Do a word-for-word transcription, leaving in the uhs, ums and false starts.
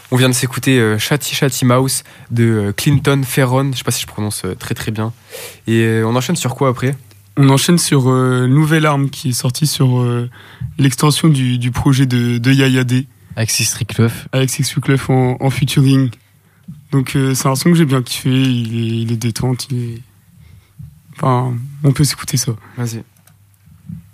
On vient de s'écouter euh, Chatty Chatty Mouse de euh, Clinton Ferron. Je sais pas si je prononce euh, très très bien. Et euh, on enchaîne sur quoi après ? On enchaîne sur euh, Nouvelle Arme qui est sortie sur euh, l'extension du, du projet de, de Yaya D. Avec Sixtriclef. Avec Sixtriclef en, en featuring. Donc euh, c'est un son que j'ai bien kiffé. Il est, il est détente. Il est... Enfin, on peut s'écouter ça. Vas-y.